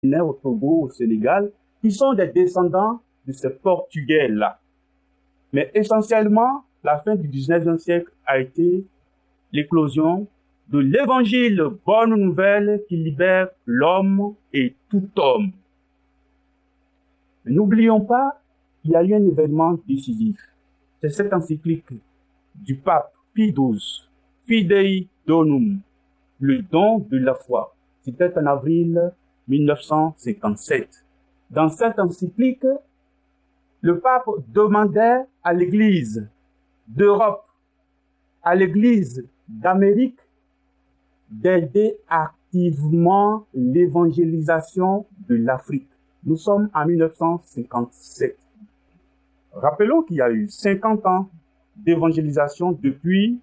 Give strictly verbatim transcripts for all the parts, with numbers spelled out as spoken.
au Togo, au Sénégal, qui sont des descendants de ces Portugais-là. Mais essentiellement, la fin du dix-neuvième siècle a été l'éclosion de l'évangile bonne nouvelle qui libère l'homme et tout homme. N'oublions pas qu'il y a eu un événement décisif. C'est cette encyclique du pape Pie douze, Fidei Donum, le don de la foi. C'était en avril mille neuf cent cinquante-sept. Dans cette encyclique, le pape demandait à l'Église d'Europe, à l'Église d'Amérique, d'aider activement l'évangélisation de l'Afrique. Nous sommes en mille neuf cent cinquante-sept. Rappelons qu'il y a eu cinquante ans d'évangélisation depuis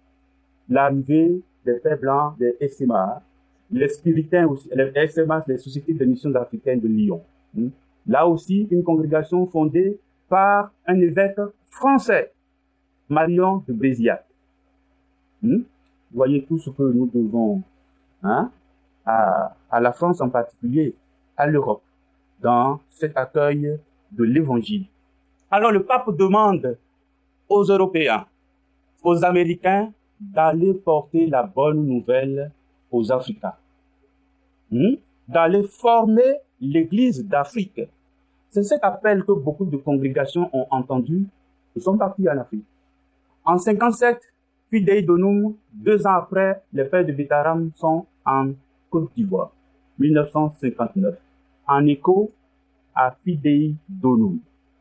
l'arrivée des Pères Blancs, des S M A, les Spiritains aussi, les S M A, les Sociétés de Missions africaines de Lyon. Là aussi, une congrégation fondée par un évêque français, Marion de Bréziac. Vous voyez tout ce que nous devons hein, à, à la France en particulier, à l'Europe, dans cet accueil de l'Évangile. Alors le pape demande aux Européens, aux Américains, d'aller porter la bonne nouvelle aux Africains, hmm? d'aller former l'Église d'Afrique. C'est cet appel que beaucoup de congrégations ont entendu et sont partis en Afrique. En cinquante-sept, Fidei Donum, deux ans après, les pères de Betaram sont en Côte d'Ivoire, mille neuf cent cinquante-neuf, en écho à Fidei Donum.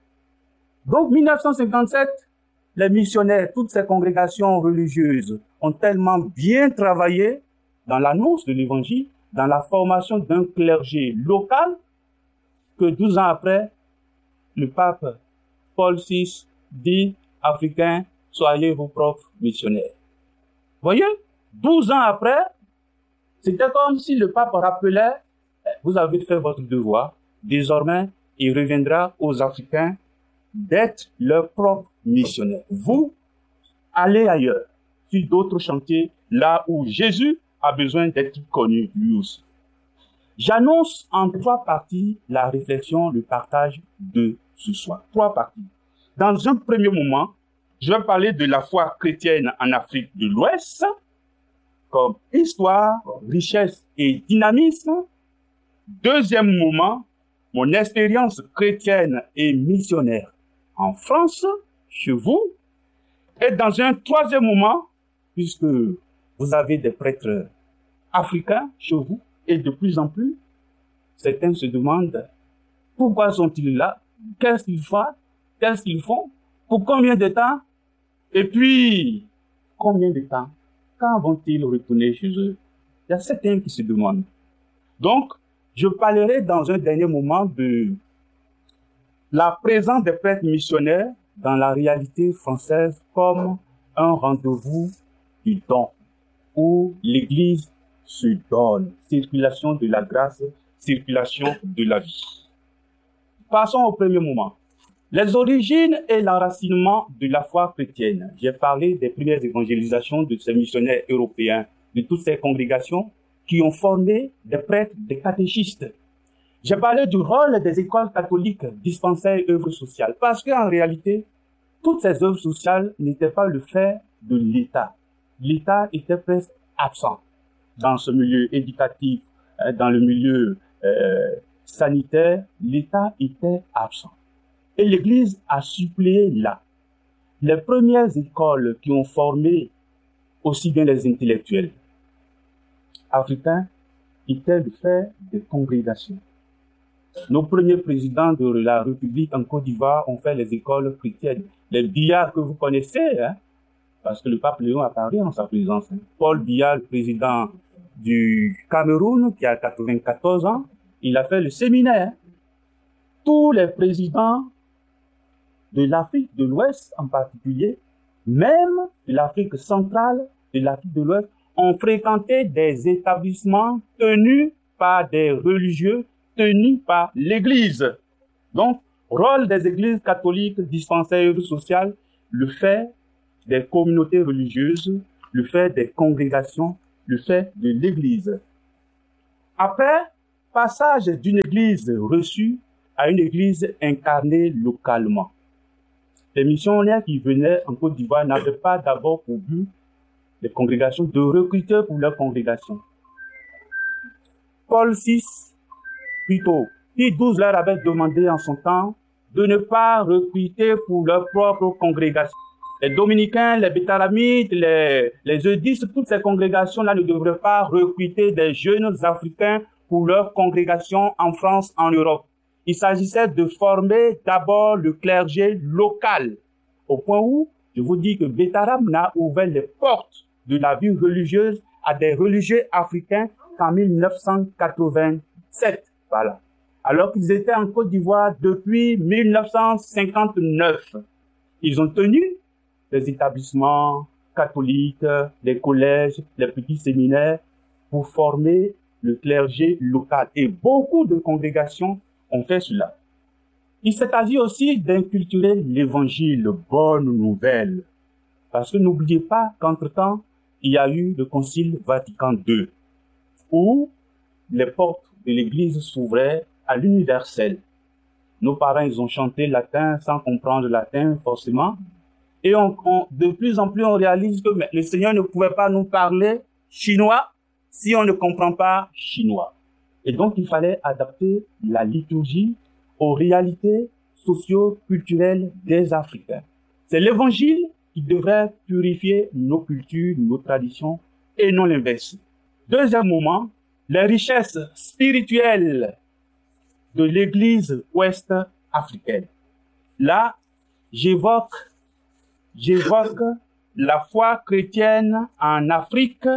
Donc, mille neuf cent cinquante-sept, les missionnaires, toutes ces congrégations religieuses ont tellement bien travaillé dans l'annonce de l'Évangile, dans la formation d'un clergé local, que douze ans après, le pape Paul six dit « Africains, soyez vos propres missionnaires ». Voyez, douze ans après, c'était comme si le pape rappelait « Vous avez fait votre devoir, désormais, il reviendra aux Africains d'être leurs propres missionnaires. Vous, allez ailleurs, sur d'autres chantiers, là où Jésus a besoin d'être connu lui aussi. » J'annonce en trois parties la réflexion, le partage de ce soir. Trois parties. Dans un premier moment, je vais parler de la foi chrétienne en Afrique de l'Ouest, comme histoire, richesse et dynamisme. Deuxième moment, mon expérience chrétienne et missionnaire en France, chez vous. Et dans un troisième moment, puisque vous avez des prêtres africains chez vous, et de plus en plus, certains se demandent pourquoi sont-ils là, qu'est-ce qu'ils font, qu'est-ce qu'ils font, pour combien de temps, et puis combien de temps, quand vont-ils retourner chez eux? Il y a certains qui se demandent. Donc, je parlerai dans un dernier moment de la présence des prêtres missionnaires dans la réalité française comme un rendez-vous du don, où l'Église se donne, circulation de la grâce, circulation de la vie. Passons au premier moment. Les origines et l'enracinement de la foi chrétienne. J'ai parlé des premières évangélisations de ces missionnaires européens, de toutes ces congrégations qui ont formé des prêtres, des catéchistes. J'ai parlé du rôle des écoles catholiques, dispensaires et œuvres sociales, parce qu'en réalité, toutes ces œuvres sociales n'étaient pas le fait de l'État. L'État était presque absent dans ce milieu éducatif, dans le milieu euh, sanitaire, l'État était absent. Et l'Église a suppléé là. Les premières écoles qui ont formé aussi bien les intellectuels africains étaient le fait des congrégations. Nos premiers présidents de la République en Côte d'Ivoire ont fait les écoles chrétiennes. Les Biya que vous connaissez, hein, parce que le pape Léon a parlé en sa présence. Hein. Paul Biya, le président du Cameroun, qui a quatre-vingt-quatorze ans, il a fait le séminaire. Tous les présidents de l'Afrique de l'Ouest en particulier, même de l'Afrique centrale, de l'Afrique de l'Ouest, ont fréquenté des établissements tenus par des religieux, tenus par l'Église. Donc, rôle des églises catholiques, dispensaires sociales, le fait des communautés religieuses, le fait des congrégations, le fait de l'Église. Après, Passage d'une église reçue à une église incarnée localement. Les missionnaires qui venaient en Côte d'Ivoire n'avaient pas d'abord pour but les congrégations de recruter pour leur congrégation. Paul six, plutôt, Pie douze leur avait demandé en son temps de ne pas recruter pour leur propre congrégation. Les dominicains, les bétharamites, les, les eudistes, toutes ces congrégations-là ne devraient pas recruter des jeunes africains pour leur congrégation en France, en Europe. Il s'agissait de former d'abord le clergé local, au point où je vous dis que Bétharame n'a ouvert les portes de la vie religieuse à des religieux africains qu'en mille neuf cent quatre-vingt-sept. Voilà. Alors qu'ils étaient en Côte d'Ivoire depuis mille neuf cent cinquante-neuf. Ils ont tenu les établissements catholiques, les collèges, les petits séminaires pour former le clergé local. Et beaucoup de congrégations ont fait cela. Il s'est agi aussi d'inculturer l'évangile, bonne nouvelle. Parce que n'oubliez pas qu'entre-temps, il y a eu le Concile Vatican deux, où les portes de l'Église s'ouvraient à l'universel. Nos parents, ils ont chanté latin sans comprendre le latin, forcément. Et on, on, de plus en plus, on réalise que mais, le Seigneur ne pouvait pas nous parler chinois si on ne comprend pas chinois. Et donc, il fallait adapter la liturgie aux réalités socio-culturelles des Africains. C'est l'Évangile qui devrait purifier nos cultures, nos traditions, et non l'inverse. Deuxième moment, les richesses spirituelles de l'Église ouest africaine. Là, j'évoque, j'évoque la foi chrétienne en Afrique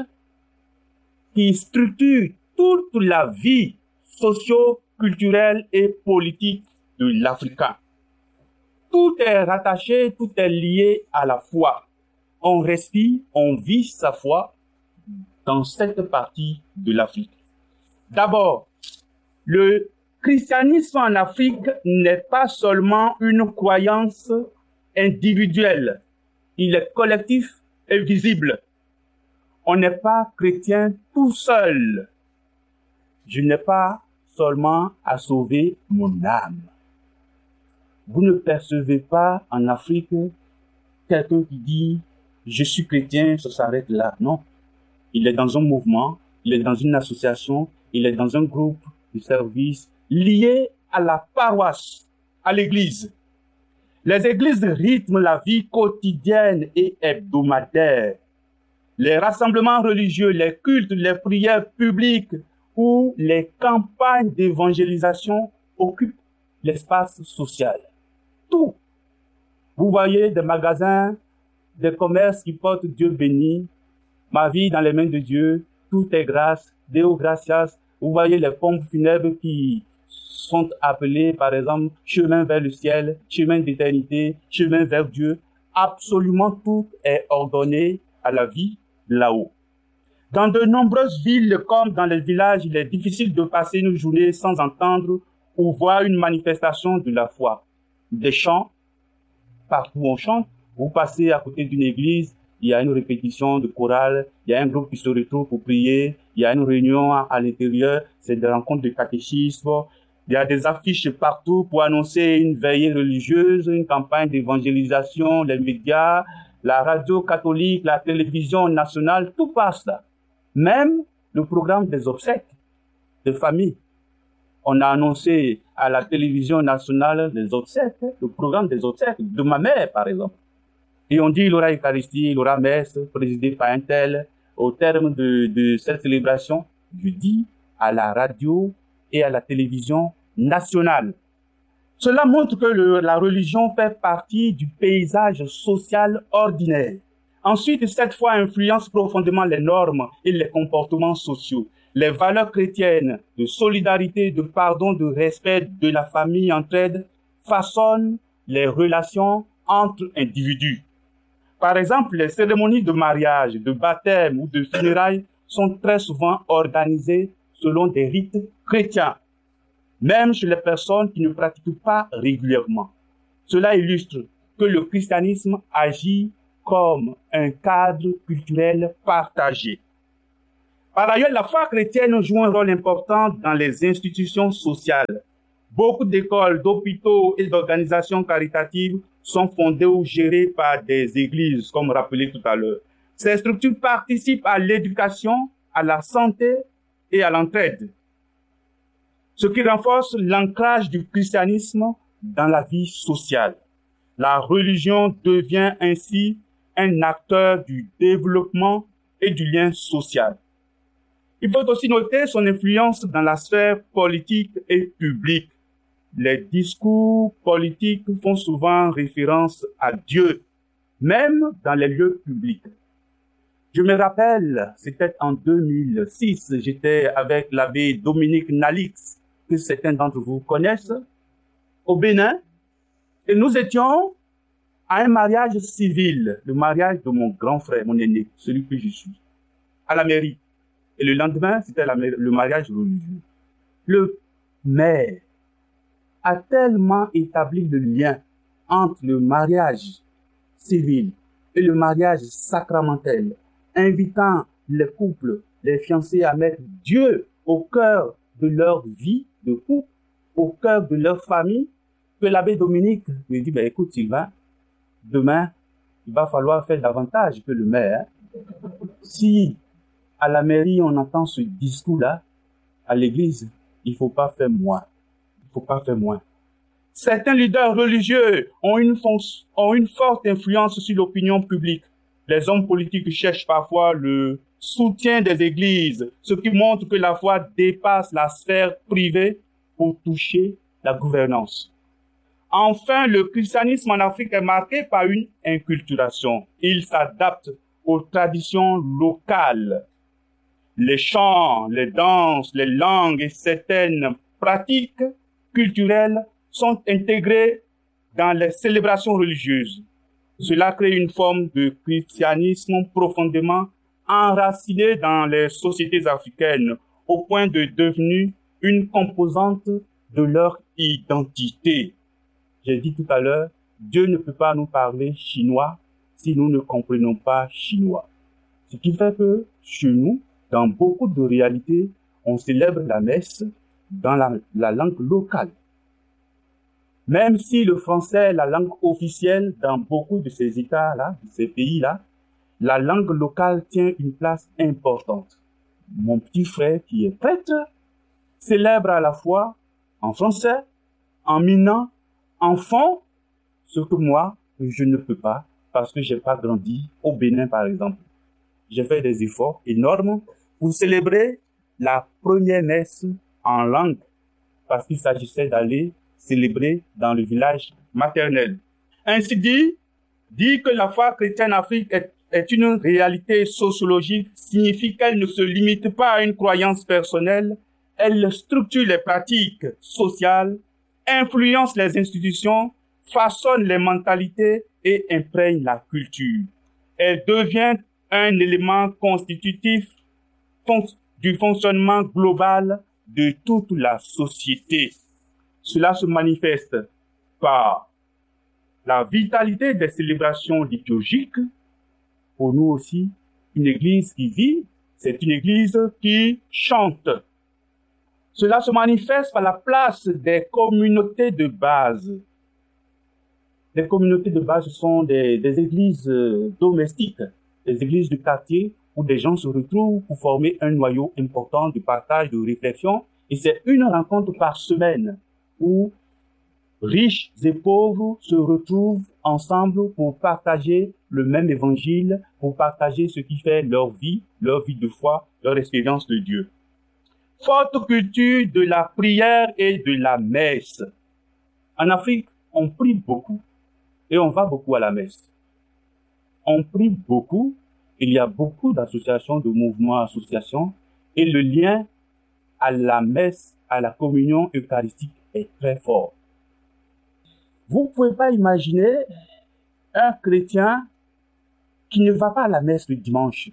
qui structure toute la vie socio-culturelle et politique de l'Africain. Tout est rattaché, tout est lié à la foi. On respire, on vit sa foi dans cette partie de l'Afrique. D'abord, le christianisme en Afrique n'est pas seulement une croyance individuelle. Il est collectif et visible. On n'est pas chrétien tout seul. Je n'ai pas seulement à sauver mon âme. Vous ne percevez pas en Afrique quelqu'un qui dit « je suis chrétien, ça s'arrête là ». Non. Il est dans un mouvement, il est dans une association, il est dans un groupe de service lié à la paroisse, à l'église. Les églises rythment la vie quotidienne et hebdomadaire. Les rassemblements religieux, les cultes, les prières publiques ou les campagnes d'évangélisation occupent l'espace social. Tout. Vous voyez des magasins, des commerces qui portent Dieu béni, ma vie dans les mains de Dieu, tout est grâce, Deo gratias. Vous voyez les pompes funèbres qui sont appelées, par exemple, chemin vers le ciel, chemin d'éternité, chemin vers Dieu. Absolument tout est ordonné à la vie là-haut. Dans de nombreuses villes comme dans les villages, il est difficile de passer une journée sans entendre ou voir une manifestation de la foi. Des chants, partout on chante. Vous passez à côté d'une église, il y a une répétition de chorale, il y a un groupe qui se retrouve pour prier, il y a une réunion à l'intérieur, c'est des rencontres de catéchisme, il y a des affiches partout pour annoncer une veillée religieuse, une campagne d'évangélisation, les médias, la radio catholique, la télévision nationale, tout passe là. Même le programme des obsèques de famille. On a annoncé à la télévision nationale des obsèques, le programme des obsèques de ma mère, par exemple. Et on dit il y aura Eucharistie, il y aura messe, présidée par un tel. Au terme de, de cette célébration, je dis à la radio et à la télévision nationale. Cela montre que le, la religion fait partie du paysage social ordinaire. Ensuite, cette foi influence profondément les normes et les comportements sociaux. Les valeurs chrétiennes de solidarité, de pardon, de respect, de la famille, entraide, façonnent les relations entre individus. Par exemple, les cérémonies de mariage, de baptême ou de funérailles sont très souvent organisées selon des rites chrétiens, même chez les personnes qui ne pratiquent pas régulièrement. Cela illustre que le christianisme agit comme un cadre culturel partagé. Par ailleurs, la foi chrétienne joue un rôle important dans les institutions sociales. Beaucoup d'écoles, d'hôpitaux et d'organisations caritatives sont fondées ou gérées par des églises, comme rappelé tout à l'heure. Ces structures participent à l'éducation, à la santé et à l'entraide, ce qui renforce l'ancrage du christianisme dans la vie sociale. La religion devient ainsi un acteur du développement et du lien social. Il faut aussi noter son influence dans la sphère politique et publique. Les discours politiques font souvent référence à Dieu, même dans les lieux publics. Je me rappelle, c'était en deux mille six, j'étais avec l'abbé Dominique Nalix, que certains d'entre vous connaissent, au Bénin, et nous étions à un mariage civil, le mariage de mon grand frère, mon aîné, celui que je suis, à la mairie. Et le lendemain, c'était la, le mariage religieux. Le maire a tellement établi le lien entre le mariage civil et le mariage sacramentel, invitant les couples, les fiancés à mettre Dieu au cœur de leur vie de couple, au cœur de leur famille, que l'abbé Dominique me dit, ben, écoute Sylvain, demain, il va falloir faire davantage que le maire. Hein. Si à la mairie, on entend ce discours-là, à l'église, il ne faut pas faire moins. Il ne faut pas faire moins. Certains leaders religieux ont une, ont une forte influence sur l'opinion publique. Les hommes politiques cherchent parfois le soutien des églises, ce qui montre que la foi dépasse la sphère privée pour toucher la gouvernance. Enfin, le christianisme en Afrique est marqué par une inculturation. Il s'adapte aux traditions locales. Les chants, les danses, les langues et certaines pratiques culturelles sont intégrées dans les célébrations religieuses. Cela crée une forme de christianisme profondément enraciné dans les sociétés africaines, au point de devenir une composante de leur identité. J'ai dit tout à l'heure, Dieu ne peut pas nous parler chinois si nous ne comprenons pas chinois. Ce qui fait que chez nous, dans beaucoup de réalités, on célèbre la messe dans la, la langue locale. Même si le français est la langue officielle dans beaucoup de ces États-là, de ces pays-là, la langue locale tient une place importante. Mon petit frère qui est prêtre célèbre à la fois en français, en minant, en fond, ce que moi, je ne peux pas parce que j'ai pas grandi au Bénin, par exemple. J'ai fait des efforts énormes pour célébrer la première messe en langue parce qu'il s'agissait d'aller célébrer dans le village maternel. Ainsi dit, dire que la foi chrétienne en Afrique est, est une réalité sociologique signifie qu'elle ne se limite pas à une croyance personnelle, elle structure les pratiques sociales, influence les institutions, façonne les mentalités et imprègne la culture. Elle devient un élément constitutif du fonctionnement global de toute la société. Cela se manifeste par la vitalité des célébrations liturgiques. Pour nous aussi, une église qui vit, c'est une église qui chante. Cela se manifeste par la place des communautés de base. Les communautés de base sont des, des églises euh, domestiques, des églises du quartier où des gens se retrouvent pour former un noyau important de partage, de réflexion. Et c'est une rencontre par semaine où riches et pauvres se retrouvent ensemble pour partager le même évangile, pour partager ce qui fait leur vie, leur vie de foi, leur expérience de Dieu. Forte culture de la prière et de la messe. En Afrique, on prie beaucoup et on va beaucoup à la messe. On prie beaucoup, il y a beaucoup d'associations, de mouvements, associations, et le lien à la messe, à la communion eucharistique est très fort. Vous ne pouvez pas imaginer un chrétien qui ne va pas à la messe le dimanche.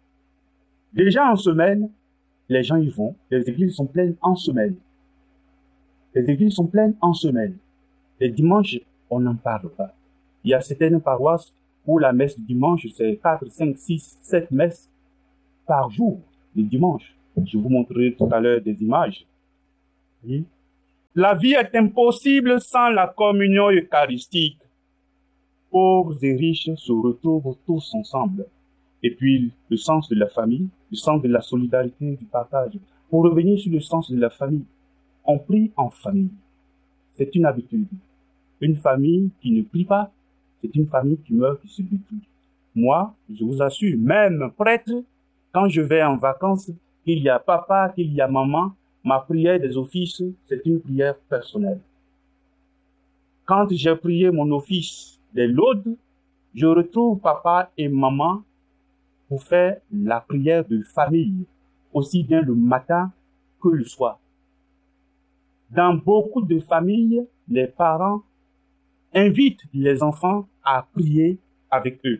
Déjà en semaine, les gens y vont, les églises sont pleines en semaine. Les églises sont pleines en semaine. Les dimanches, on n'en parle pas. Il y a certaines paroisses où la messe du dimanche, c'est quatre, cinq, six, sept messes par jour. le dimanche. Je vous montrerai tout à l'heure des images. Oui. La vie est impossible sans la communion eucharistique. Pauvres et riches se retrouvent tous ensemble. Et puis, le sens de la famille, le sens de la solidarité, du partage. Pour revenir sur le sens de la famille, on prie en famille. C'est une habitude. Une famille qui ne prie pas, c'est une famille qui meurt, qui se détruit. Moi, je vous assure, même prêtre, quand je vais en vacances, qu'il y a papa, qu'il y a maman, ma prière des offices, c'est une prière personnelle. Quand j'ai prié mon office des laudes, je retrouve papa et maman pour faire la prière de famille, aussi bien le matin que le soir. Dans beaucoup de familles, les parents invitent les enfants à prier avec eux.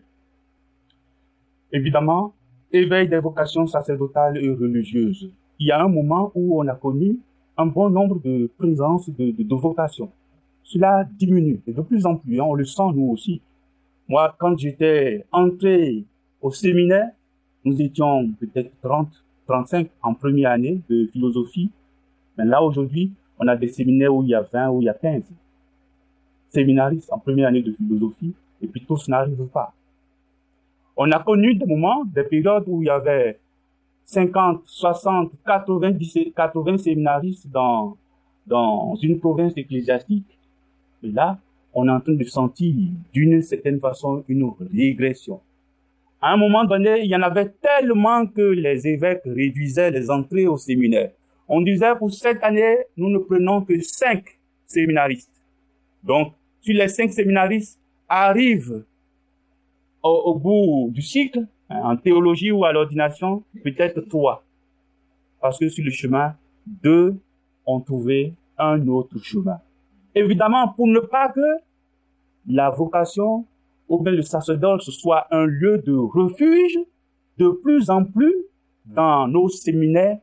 Évidemment, éveil des vocations sacerdotales et religieuses. Il y a un moment où on a connu un bon nombre de présences de, de, de vocations. Cela diminue, et de plus en plus, hein, on le sent nous aussi. Moi, quand j'étais entré au séminaire, nous étions peut-être trente, trente-cinq en première année de philosophie. Mais là, aujourd'hui, on a des séminaires où il y a vingt, où il y a quinze séminaristes en première année de philosophie, et puis tous n'arrivent pas. On a connu des moments, des périodes où il y avait cinquante, soixante, quatre-vingt-dix, quatre-vingts séminaristes dans, dans une province ecclésiastique. Et là, on est en train de sentir d'une certaine façon une régression. À un moment donné, il y en avait tellement que les évêques réduisaient les entrées au séminaire. On disait pour cette année, nous ne prenons que cinq séminaristes. Donc, sur les cinq séminaristes arrivent au, au bout du cycle, hein, en théologie ou à l'ordination, peut-être trois. Parce que sur le chemin, deux ont trouvé un autre chemin. Évidemment, pour ne pas que la vocation ou bien le sacerdoce soit un lieu de refuge, de plus en plus, dans nos séminaires,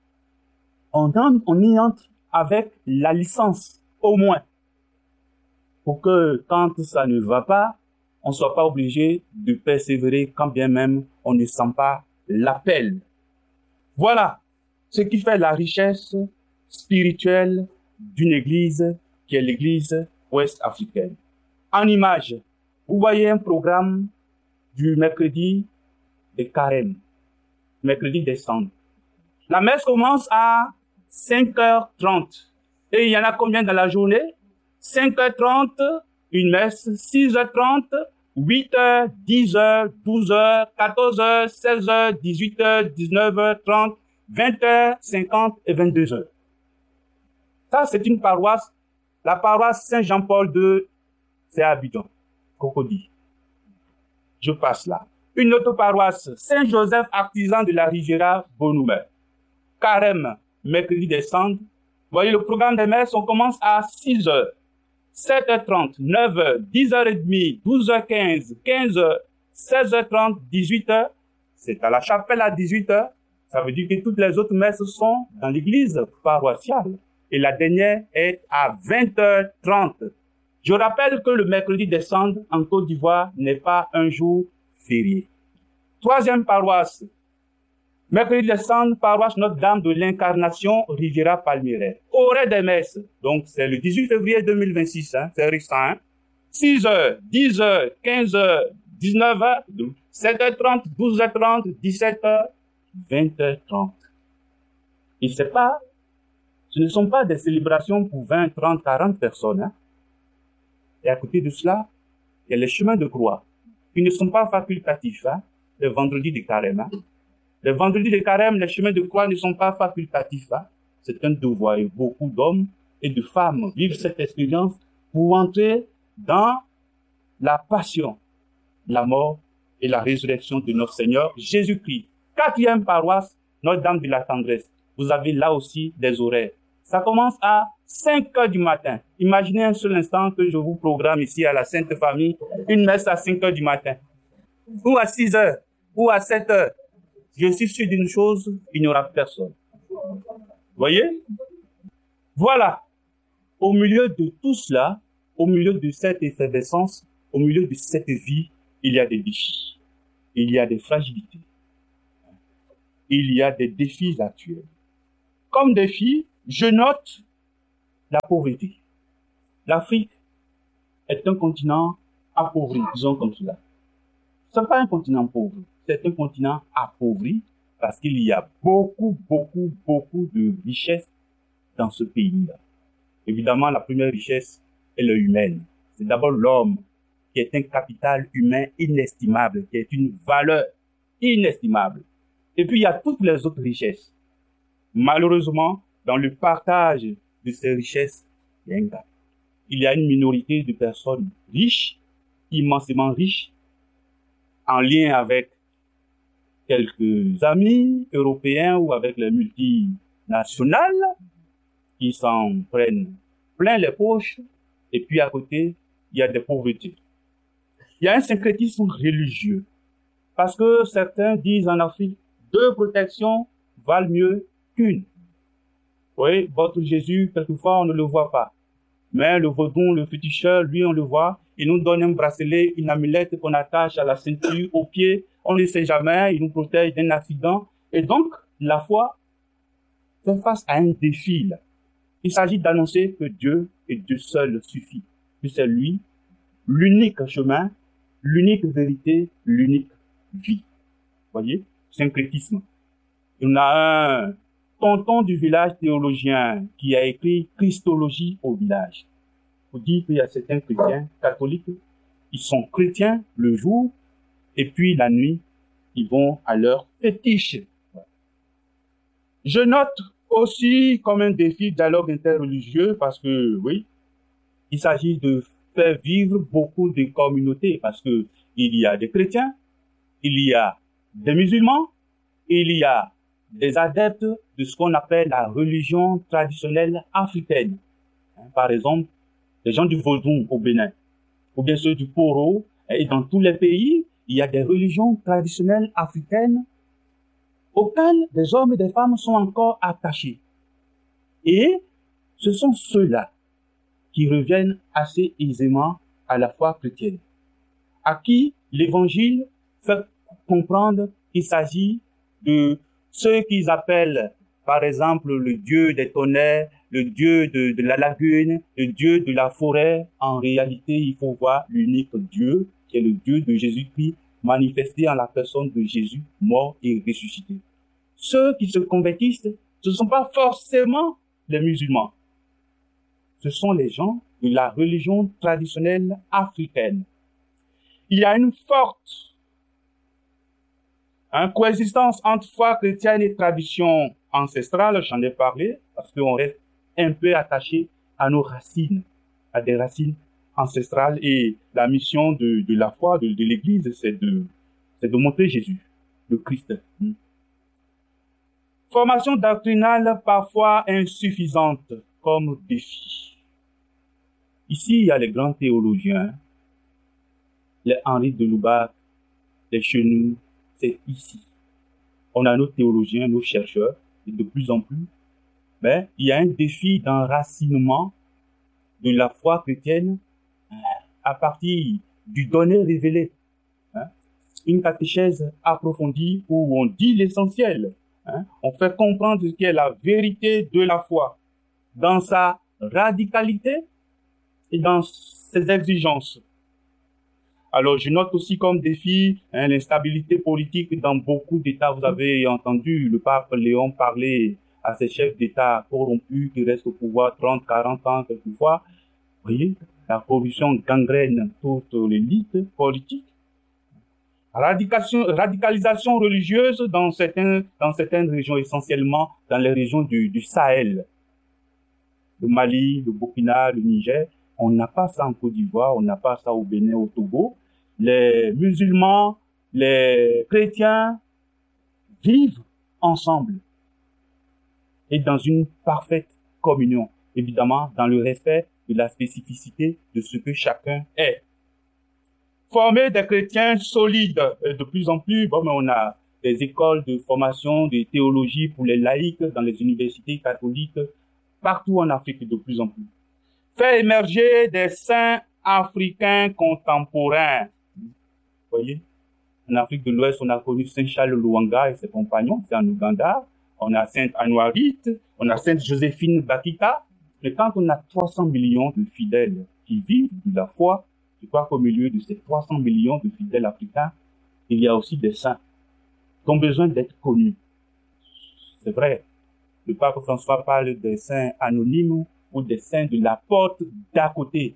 on, on y entre avec la licence, au moins, pour que quand ça ne va pas, on ne soit pas obligé de persévérer quand bien même on ne sent pas l'appel. Voilà ce qui fait la richesse spirituelle d'une église qui est l'église ouest-africaine. En image, vous voyez un programme du mercredi de carême, mercredi des cendres. La messe commence à cinq heures trente. Et il y en a combien dans la journée? cinq heures trente, une messe, six heures trente, huit heures, dix heures, douze heures, quatorze heures, seize heures, dix-huit heures, dix-neuf heures trente, vingt heures, cinquante et vingt-deux heures. Ça, c'est une paroisse. La paroisse Saint-Jean-Paul deux, c'est à Abidjan, Cocody. Je passe là. Une autre paroisse, Saint-Joseph, artisan de la Riviera, Bonoumer. Carême, mercredi des cendres. Vous voyez le programme des messes, on commence à six heures, sept heures trente, neuf heures, dix heures trente, douze heures quinze, quinze heures, seize heures trente, dix-huit heures. C'est à la chapelle à dix-huit heures. Ça veut dire que toutes les autres messes sont dans l'église paroissiale. Et la dernière est à vingt heures trente. Je rappelle que le mercredi des cendres en Côte d'Ivoire n'est pas un jour férié. Troisième paroisse, mercredi des cendres, paroisse Notre-Dame de l'Incarnation, Riviera Palmyraine. Horaire des messes, donc c'est le dix-huit février deux mille vingt-six, hein, c'est récent. Hein. six heures, dix heures, quinze heures, dix-neuf heures, sept heures trente, douze heures trente, dix-sept heures, vingt heures trente. Et c'est pas, ce ne sont pas des célébrations pour vingt, trente, quarante personnes. Hein. Et à côté de cela, il y a les chemins de croix, qui ne sont pas facultatifs, hein, le vendredi de carême. Hein. Le vendredi de carême, les chemins de croix ne sont pas facultatifs. Hein. C'est un devoir et beaucoup d'hommes et de femmes vivent cette expérience pour entrer dans la passion, la mort et la résurrection de notre Seigneur Jésus-Christ. Quatrième paroisse, Notre-Dame de la Tendresse. Vous avez là aussi des horaires. Ça commence à cinq heures du matin. Imaginez un seul instant que je vous programme ici à la Sainte Famille une messe à cinq heures du matin. Ou à six heures, ou à sept heures. Je suis sûr d'une chose, il n'y aura personne. Voyez? Voilà. Au milieu de tout cela, au milieu de cette effervescence, au milieu de cette vie, il y a des défis. Il y a des fragilités. il y a des défis actuels. Comme défi, je note la pauvreté. L'Afrique est un continent appauvri, disons comme cela. Ce n'est pas un continent pauvre, c'est un continent appauvri parce qu'il y a beaucoup, beaucoup, beaucoup de richesses dans ce pays-là. Évidemment, la première richesse est l'humaine. C'est d'abord l'homme qui est un capital humain inestimable, qui est une valeur inestimable. Et puis, il y a toutes les autres richesses. Malheureusement, dans le partage de ces richesses, il y a un gap. Il y a une minorité de personnes riches, immensément riches, en lien avec quelques amis européens ou avec les multinationales qui s'en prennent plein les poches. Et puis à côté, il y a des pauvretés. Il y a un syncrétisme religieux. Parce que certains disent en Afrique, deux protections valent mieux qu'une. Oui, votre Jésus, quelquefois, on ne le voit pas. Mais le vaudou, le féticheur, lui, on le voit. Il nous donne un bracelet, une amulette qu'on attache à la ceinture, au pied. On ne sait jamais, il nous protège d'un accident. Et donc, la foi fait face à un défi, là. Il s'agit d'annoncer que Dieu et Dieu seul suffit. Que c'est lui, l'unique chemin, l'unique vérité, l'unique vie. Vous voyez? Syncrétisme. Il y en a un tonton du village théologien qui a écrit Christologie au village. Pour dire qu'il y a certains chrétiens catholiques, ils sont chrétiens le jour, et puis la nuit, ils vont à leur fétiche. Je note aussi comme un défi dialogue interreligieux parce que, oui, il s'agit de faire vivre beaucoup de communautés parce que il y a des chrétiens, il y a des musulmans, il y a des adeptes de ce qu'on appelle la religion traditionnelle africaine. Par exemple, les gens du Vaudou au Bénin, ou bien ceux du Poro, et dans tous les pays, il y a des religions traditionnelles africaines auxquelles des hommes et des femmes sont encore attachés. Et ce sont ceux-là qui reviennent assez aisément à la foi chrétienne, à qui l'évangile fait comprendre qu'il s'agit de ceux qu'ils appellent, par exemple, le dieu des tonnerres, le dieu de, de la lagune, le dieu de la forêt. En réalité, il faut voir l'unique Dieu, qui est le Dieu de Jésus-Christ, manifesté en la personne de Jésus, mort et ressuscité. Ceux qui se convertissent, ce ne sont pas forcément les musulmans. Ce sont les gens de la religion traditionnelle africaine. Il y a une forte hein, coexistence entre foi chrétienne et tradition ancestrale, j'en ai parlé, parce qu'on reste un peu attaché à nos racines, à des racines ancestrales. Et la mission de, de la foi, de, de l'Église, c'est de, c'est de montrer Jésus, le Christ. Formation doctrinale parfois insuffisante comme défi. Ici, il y a les grands théologiens, les Henri de Lubac, les Chenoux, c'est ici. On a nos théologiens, nos chercheurs, et de plus en plus, mais il y a un défi d'enracinement de la foi chrétienne à partir du donné révélé. Hein? Une catéchèse approfondie où on dit l'essentiel. Hein? On fait comprendre ce qu'est la vérité de la foi dans sa radicalité et dans ses exigences. Alors, je note aussi comme défi hein, l'instabilité politique dans beaucoup d'États. Vous avez entendu le pape Léon parler à ces chefs d'État corrompus qui restent au pouvoir trente, quarante ans quelquefois. Vous voyez, la corruption gangrène toute l'élite politique. Radicalisation, radicalisation religieuse dans certains, dans certaines régions, essentiellement dans les régions du, du Sahel. Le Mali, le Burkina, le Niger. On n'a pas ça en Côte d'Ivoire, on n'a pas ça au Bénin, au Togo. Les musulmans, les chrétiens vivent ensemble et dans une parfaite communion, évidemment dans le respect de la spécificité de ce que chacun est. Former des chrétiens solides, de plus en plus, bon, mais on a des écoles de formation, de théologie pour les laïcs dans les universités catholiques, partout en Afrique de plus en plus. Faire émerger des saints africains contemporains. Vous voyez? En Afrique de l'Ouest, on a connu Saint Charles Luanga et ses compagnons, c'est en Ouganda. On a Sainte Anouarite, on a Sainte Joséphine Bakita. Mais quand on a trois cents millions de fidèles qui vivent de la foi, je crois qu'au milieu de ces trois cents millions de fidèles africains, il y a aussi des saints qui ont besoin d'être connus. C'est vrai. Le pape François parle des saints anonymes ou des saints de la porte d'à côté.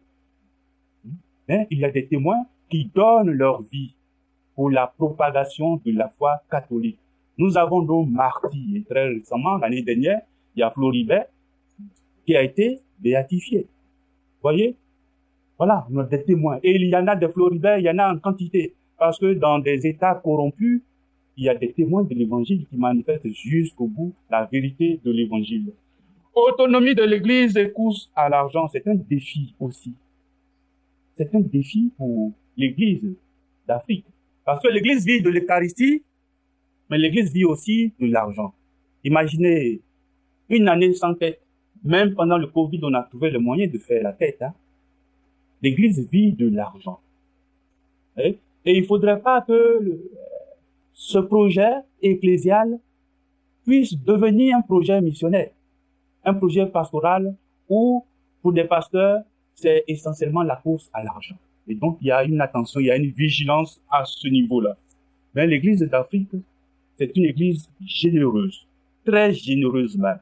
Hein? Il y a des témoins qui donnent leur vie pour la propagation de la foi catholique. Nous avons nos martyrs. Et très récemment, l'année dernière, il y a Floribert qui a été béatifié. Vous voyez? Voilà, on a des témoins. Et il y en a des Floribert, il y en a en quantité. Parce que dans des États corrompus, il y a des témoins de l'Évangile qui manifestent jusqu'au bout la vérité de l'Évangile. Autonomie de l'Église et course à l'argent, c'est un défi aussi. C'est un défi pour l'Église d'Afrique. Parce que l'Église vit de l'Eucharistie, mais l'Église vit aussi de l'argent. Imaginez une année sans tête. Même pendant le Covid, on a trouvé le moyen de faire la tête. Hein. L'Église vit de l'argent. Et, et il ne faudrait pas que le, ce projet ecclésial puisse devenir un projet missionnaire, un projet pastoral où, pour des pasteurs, c'est essentiellement la course à l'argent. Et donc, il y a une attention, il y a une vigilance à ce niveau-là. Mais l'Église d'Afrique, c'est une Église généreuse, très généreuse même.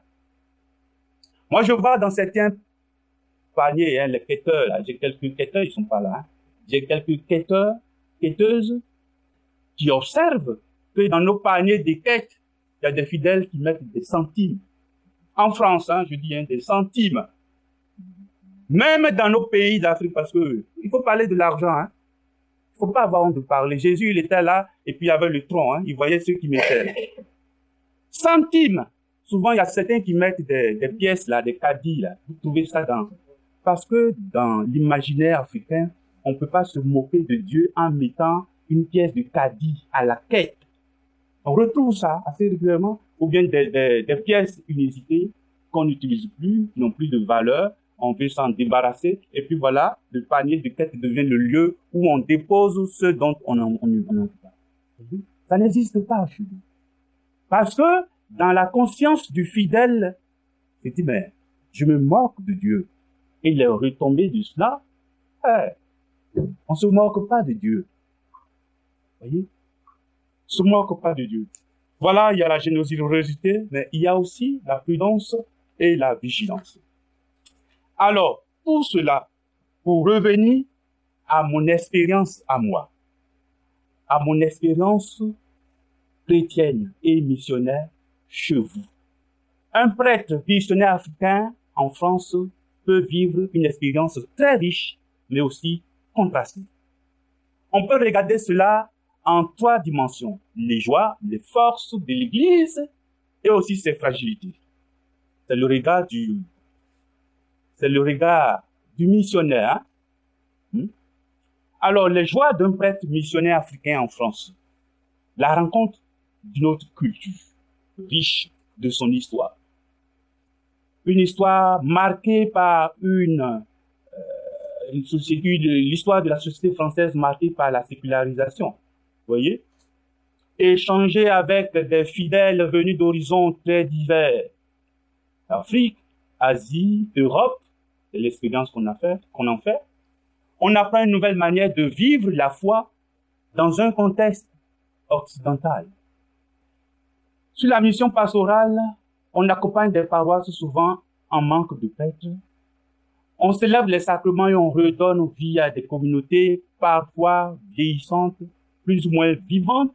Moi, je vois dans certains paniers, hein, les quêteurs, là, j'ai quelques quêteurs, ils sont pas là, hein. J'ai quelques quêteurs, quêteuses, qui observent que dans nos paniers des quêtes, il y a des fidèles qui mettent des centimes. En France, hein, je dis, hein, des centimes. Même dans nos pays d'Afrique, parce que il faut parler de l'argent, hein. Il faut pas avoir honte de parler. Jésus, il était là, et puis il y avait le tronc, hein. Il voyait ceux qui mettaient. Centimes. Souvent, il y a certains qui mettent des, des pièces, là, des caddies, là. Vous trouvez ça dans... Parce que dans l'imaginaire africain, on ne peut pas se moquer de Dieu en mettant une pièce de caddie à la quête. On retrouve ça assez régulièrement, ou bien des, des, des pièces inusitées qu'on n'utilise plus, qui n'ont plus de valeur, on veut s'en débarrasser, et puis voilà, le panier de quête devient le lieu où on dépose ce dont on n'en veut pas. Ça n'existe pas chez nous. Parce que dans la conscience du fidèle, c'est dit, mais je me moque de Dieu. Et il est retombé de cela. Eh, on se moque pas de Dieu. Voyez? On se moque pas de Dieu. Voilà, il y a la générosité, mais il y a aussi la prudence et la vigilance. Alors, pour cela, pour revenir à mon expérience à moi, à mon expérience chrétienne et missionnaire chez vous. Un prêtre missionnaire africain en France peut vivre une expérience très riche, mais aussi contrastée. On peut regarder cela en trois dimensions. Les joies, les forces de l'Église et aussi ses fragilités. C'est le regard du, c'est le regard du missionnaire. Hein? Alors, les joies d'un prêtre missionnaire africain en France. La rencontre d'une autre culture, riche de son histoire. Une histoire marquée par une, euh, une société, l'histoire de la société française marquée par la sécularisation. Vous voyez? Échanger avec des fidèles venus d'horizons très divers. Afrique, Asie, Europe, c'est l'expérience qu'on a fait, qu'on en fait. On apprend une nouvelle manière de vivre la foi dans un contexte occidental. Sur la mission pastorale, on accompagne des paroisses souvent en manque de prêtres. On célèbre les sacrements et on redonne vie à des communautés parfois vieillissantes, plus ou moins vivantes.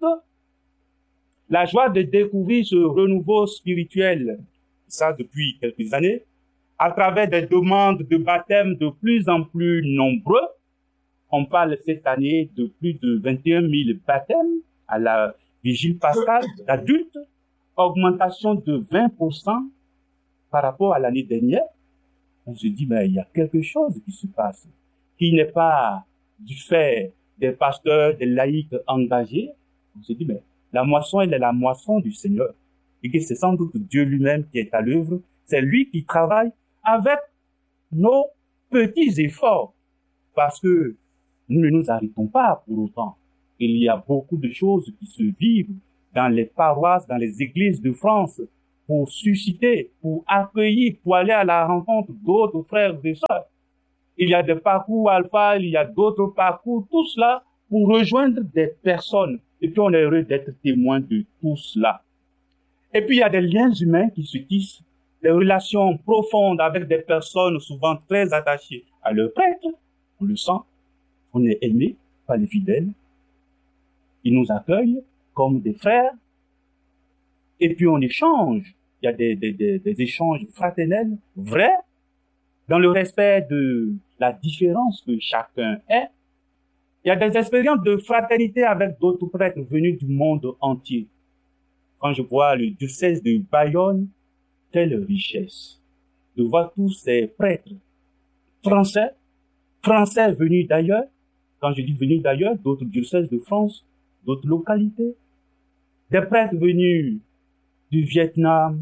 La joie de découvrir ce renouveau spirituel, ça depuis quelques années, à travers des demandes de baptême de plus en plus nombreux. On parle cette année de plus de vingt et un mille baptêmes à la vigile pascale d'adultes, augmentation de vingt pour cent par rapport à l'année dernière. On se dit, mais il y a quelque chose qui se passe, qui n'est pas du fait des pasteurs, des laïcs engagés. On se dit, mais la moisson, elle est la moisson du Seigneur. Et que c'est sans doute Dieu lui-même qui est à l'œuvre. C'est lui qui travaille avec nos petits efforts. Parce que nous ne nous arrêtons pas pour autant. Il y a beaucoup de choses qui se vivent dans les paroisses, dans les églises de France, pour susciter, pour accueillir, pour aller à la rencontre d'autres frères et sœurs. Il y a des parcours alpha, il y a d'autres parcours, tout cela pour rejoindre des personnes. Et puis on est heureux d'être témoin de tout cela. Et puis il y a des liens humains qui se tissent, des relations profondes avec des personnes souvent très attachées à leur prêtre. On le sent, on est aimé par les fidèles. Ils nous accueillent comme des frères. Et puis on échange. Il y a des, des, des, des échanges fraternels, vrais, dans le respect de la différence que chacun est. Il y a des expériences de fraternité avec d'autres prêtres venus du monde entier. Quand je vois le diocèse de Bayonne, quelle richesse de voir tous ces prêtres français, français venus d'ailleurs. Quand je dis venus d'ailleurs, d'autres diocèses de France, d'autres localités. Des prêtres venus du Vietnam,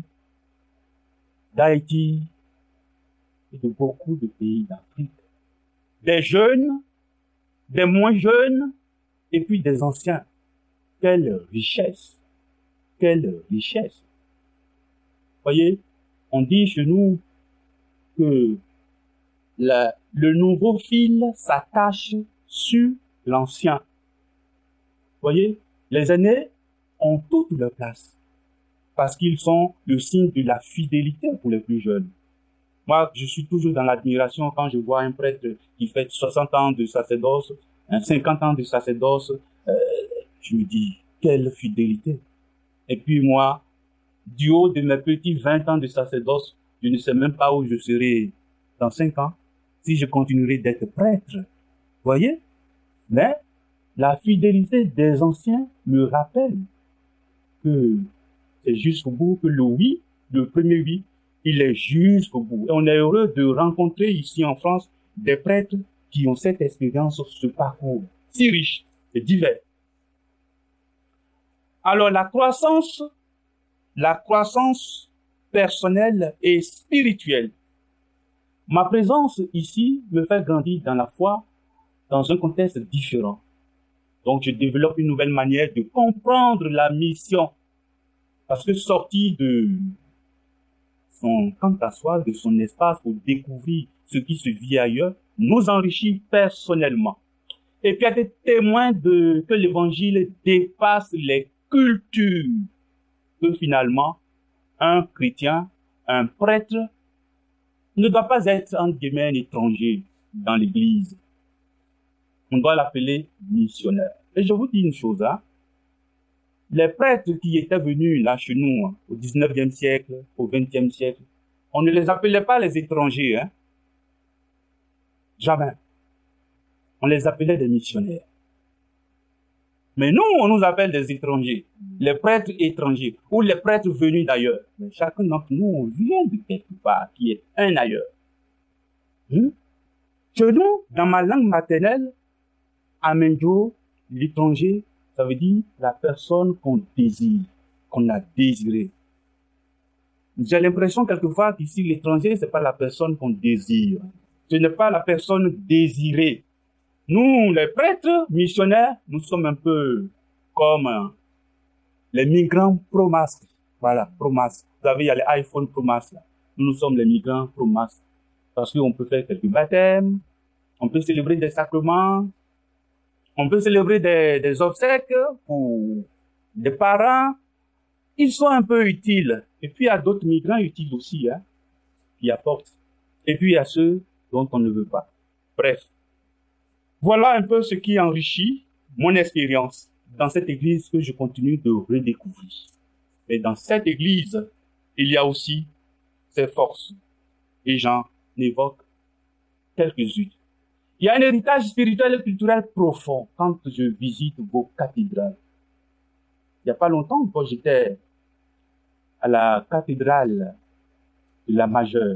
d'Haïti et de beaucoup de pays d'Afrique. Des jeunes, des moins jeunes, et puis des anciens. Quelle richesse! Quelle richesse! Voyez, on dit chez nous que la, le nouveau fil s'attache sur l'ancien. Voyez, les aînés ont toute leur place parce qu'ils sont le signe de la fidélité pour les plus jeunes. Moi, je suis toujours dans l'admiration quand je vois un prêtre qui fait soixante ans de sacerdoce, cinquante ans de sacerdoce, euh, je me dis, quelle fidélité. Et puis moi, du haut de mes petits vingt ans de sacerdoce, je ne sais même pas où je serai dans cinq ans, si je continuerai d'être prêtre. Voyez? Mais la fidélité des anciens me rappelle que c'est jusqu'au bout, que le oui, le premier oui, il est jusqu'au bout. Et on est heureux de rencontrer ici en France des prêtres qui ont cette expérience, ce parcours si riche et divers. Alors la croissance, la croissance personnelle et spirituelle. Ma présence ici me fait grandir dans la foi dans un contexte différent. Donc je développe une nouvelle manière de comprendre la mission. Parce que sortir de son camp à soi, de son espace pour découvrir ce qui se vit ailleurs, nous enrichit personnellement. Et puis il y a des témoins de que l'évangile dépasse les cultures. Que finalement, un chrétien, un prêtre, ne doit pas être entre guillemets un étranger dans l'église. On doit l'appeler missionnaire. Et je vous dis une chose, hein. Les prêtres qui étaient venus là chez nous, hein, au dix-neuvième siècle, au vingtième siècle, on ne les appelait pas les étrangers, hein. Jamais. On les appelait des missionnaires. Mais nous, on nous appelle des étrangers, les prêtres étrangers, ou les prêtres venus d'ailleurs. Mais chacun d'entre nous, on vient de quelque part, qui est un ailleurs. Hmm? Chez nous, dans ma langue maternelle, Amenjo, l'étranger, ça veut dire la personne qu'on désire, qu'on a désiré. J'ai l'impression quelquefois qu'ici, l'étranger, c'est pas la personne qu'on désire. Ce n'est pas la personne désirée. Nous, les prêtres missionnaires, nous sommes un peu comme euh, les migrants pro-masques. Voilà, pro-masques. Vous savez, il y a les iPhone pro-masques. Nous, nous sommes les migrants pro-masques. Parce qu'on peut faire quelques baptêmes, on peut célébrer des sacrements, on peut célébrer des, des obsèques pour des parents. Ils sont un peu utiles. Et puis, il y a d'autres migrants utiles aussi, hein, qui apportent. Et puis, il y a ceux dont on ne veut pas. Bref. Voilà un peu ce qui enrichit mon expérience dans cette église que je continue de redécouvrir. Mais dans cette église, il y a aussi ses forces. Et j'en évoque quelques-unes. Il y a un héritage spirituel et culturel profond quand je visite vos cathédrales. Il n'y a pas longtemps, quand j'étais à la cathédrale de la Majeure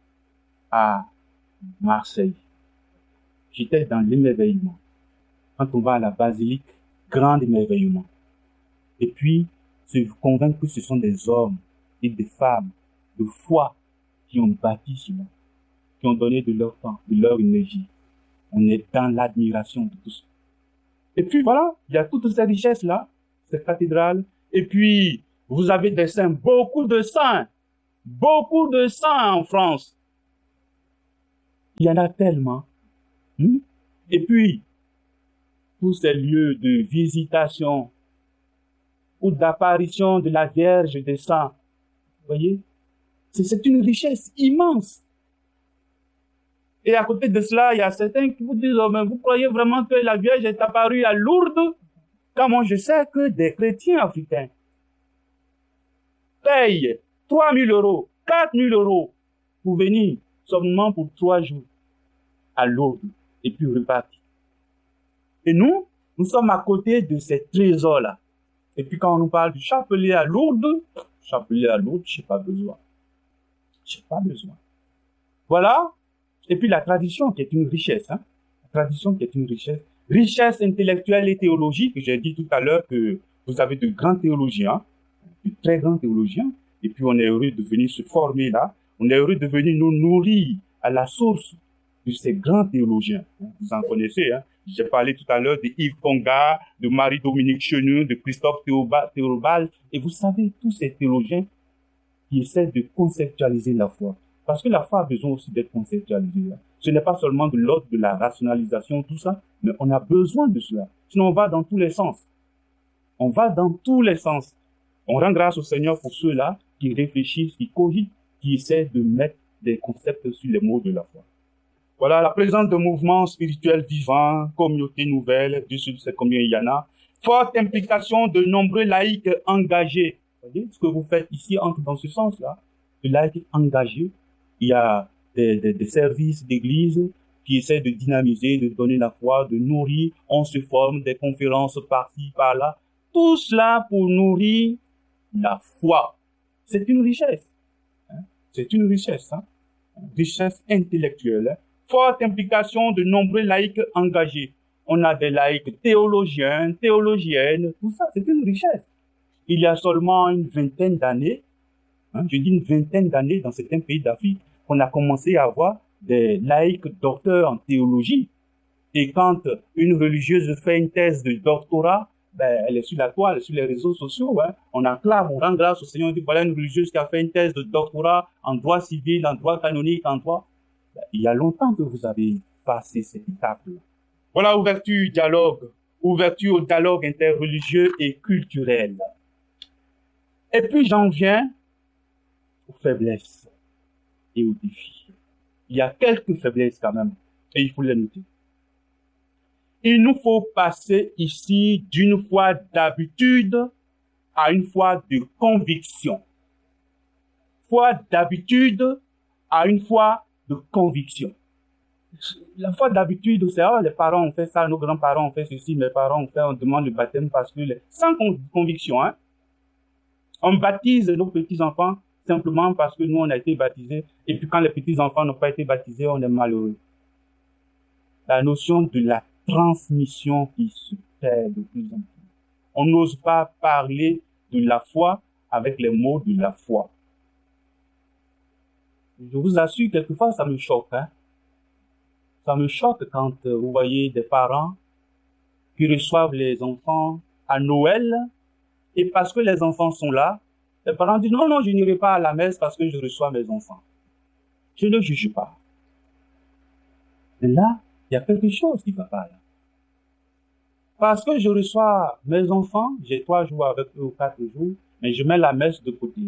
à Marseille, j'étais dans l'émerveillement. Quand on va à la basilique, grand émerveillement. Et puis, se convaincre que ce sont des hommes et des femmes de foi qui ont bâti cela, qui ont donné de leur temps, de leur énergie. On est dans l'admiration de tout ça. Et puis voilà, il y a toutes ces richesses-là, cette cathédrale. Et puis, vous avez des saints, beaucoup de saints, beaucoup de saints en France. Il y en a tellement. Hmm? Et puis, tous ces lieux de visitation ou d'apparition de la Vierge des saints, vous voyez, c'est une richesse immense. Et à côté de cela, il y a certains qui vous disent, oh, mais vous croyez vraiment que la Vierge est apparue à Lourdes? Quand moi je sais que des chrétiens africains payent trois mille euros, quatre mille euros pour venir seulement pour trois jours à Lourdes et puis repartir. Et nous, nous sommes à côté de ces trésors-là. Et puis quand on nous parle du chapelet à Lourdes, chapelet à Lourdes, je n'ai pas besoin. Je n'ai pas besoin. Voilà. Et puis la tradition qui est une richesse. Hein? La tradition qui est une richesse. Richesse intellectuelle et théologique. J'ai dit tout à l'heure que vous avez de grands théologiens, de très grands théologiens. Et puis on est heureux de venir se former là. On est heureux de venir nous nourrir à la source de ces grands théologiens. Vous en connaissez. Hein? J'ai parlé tout à l'heure de Yves Congar, de Marie-Dominique Chenu, de Christophe Théobald. Et vous savez, tous ces théologiens qui essaient de conceptualiser la foi. Parce que la foi a besoin aussi d'être conceptualisée. Ce n'est pas seulement de l'ordre de la rationalisation, tout ça, mais on a besoin de cela. Sinon, on va dans tous les sens. On va dans tous les sens. On rend grâce au Seigneur pour ceux-là qui réfléchissent, qui cogitent, qui essaient de mettre des concepts sur les mots de la foi. Voilà, la présence de mouvements spirituels vivants, communautés nouvelles, Dieu sait combien il y en a. Forte implication de nombreux laïcs engagés. Vous voyez, ce que vous faites ici entre dans ce sens-là. Les laïcs engagés. Il y a des, des, des services d'église qui essaient de dynamiser, de donner la foi, de nourrir. On se forme des conférences par-ci, par-là. Tout cela pour nourrir la foi. C'est une richesse. Hein? C'est une richesse. Hein? Richesse intellectuelle. Hein? Forte implication de nombreux laïcs engagés. On a des laïcs théologiens, théologiennes. Tout ça, c'est une richesse. Il y a seulement une vingtaine d'années, hein, je dis une vingtaine d'années dans certains pays d'Afrique, qu'on a commencé à avoir des laïcs docteurs en théologie. Et quand une religieuse fait une thèse de doctorat, ben, elle est sur la toile, sur les réseaux sociaux. Hein. On acclame, on rend grâce au Seigneur. On dit, voilà une religieuse qui a fait une thèse de doctorat en droit civil, en droit canonique, en droit... Ben, il y a longtemps que vous avez passé cette étape-là. Voilà, ouverture, dialogue. Ouverture au dialogue interreligieux et culturel. Et puis j'en viens aux faiblesses et aux défis. Il y a quelques faiblesses quand même, et il faut les noter. Il nous faut passer ici d'une foi d'habitude à une foi de conviction. Foi d'habitude à une foi de conviction. La foi d'habitude, c'est oh, les parents ont fait ça, nos grands-parents ont fait ceci, mes parents ont fait, on demande le baptême parce que les... sans conviction, hein. On baptise nos petits-enfants simplement parce que nous, on a été baptisés. Et puis quand les petits-enfants n'ont pas été baptisés, on est malheureux. La notion de la transmission qui se perd de plus en plus. On n'ose pas parler de la foi avec les mots de la foi. Je vous assure, quelquefois, ça me choque. Hein? Ça me choque quand euh, vous voyez des parents qui reçoivent les enfants à Noël. Et parce que les enfants sont là, les parents disent, non, non, je n'irai pas à la messe parce que je reçois mes enfants. Je ne juge pas. Et là, il y a quelque chose qui ne va pas là. Parce que je reçois mes enfants, j'ai trois jours avec eux ou quatre jours, mais je mets la messe de côté.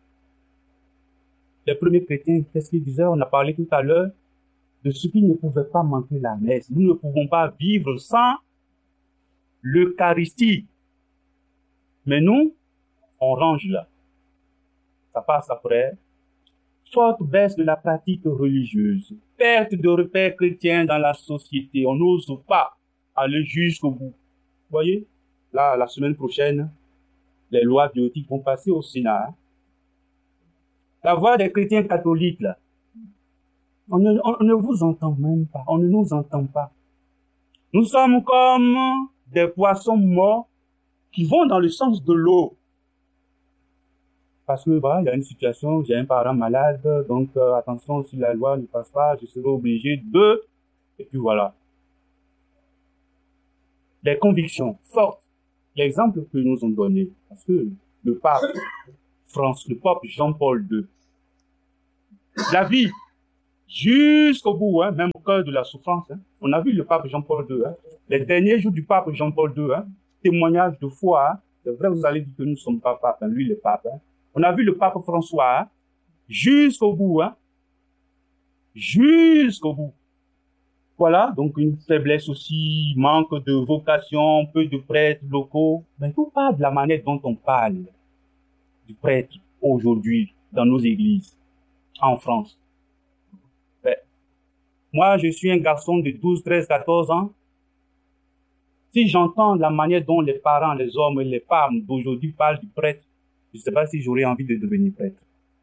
Les premiers chrétiens, qu'est-ce qu'ils disaient? On a parlé tout à l'heure de ceux qui ne pouvaient pas manquer la messe. Nous ne pouvons pas vivre sans l'Eucharistie. Mais nous, on range là. Ça passe après. Forte baisse de la pratique religieuse. Perte de repères chrétiens dans la société. On n'ose pas aller jusqu'au bout. Vous voyez? Là, la semaine prochaine, les lois biotiques vont passer au Sénat. Hein? La voix des chrétiens catholiques, là. On ne, on ne vous entend même pas. On ne nous entend pas. Nous sommes comme des poissons morts qui vont dans le sens de l'eau. Parce que, voilà, il y a une situation, j'ai un parent malade, donc euh, attention, si la loi ne passe pas, je serai obligé de... Et puis voilà. des convictions fortes. L'exemple que nous ont donné, parce que le pape France, le pape Jean-Paul deux, la vie jusqu'au bout, hein, même au cœur de la souffrance. Hein. On a vu le pape Jean-Paul deux, hein, les derniers jours du pape Jean-Paul deux, hein, témoignage de foi. Hein. C'est vrai, vous allez dire que nous ne sommes pas pape, hein, lui le pape. Hein. On a vu le pape François, hein, jusqu'au bout, hein, jusqu'au bout. Voilà, donc une faiblesse aussi, manque de vocation, peu de prêtres locaux. Mais tout part de la manière dont on parle du prêtre aujourd'hui dans nos églises, en France. Ben, moi, je suis un garçon de douze, treize, quatorze ans. Si j'entends la manière dont les parents, les hommes et les femmes d'aujourd'hui parlent du prêtre, je ne sais pas si j'aurais envie de devenir prêtre.